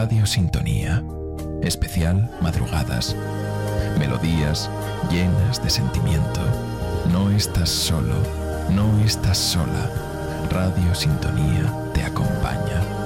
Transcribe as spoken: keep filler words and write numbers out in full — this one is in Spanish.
Radio Sintonía. Especial Madrugadas. Melodías llenas de sentimiento. No estás solo, no estás sola. Radio Sintonía te acompaña.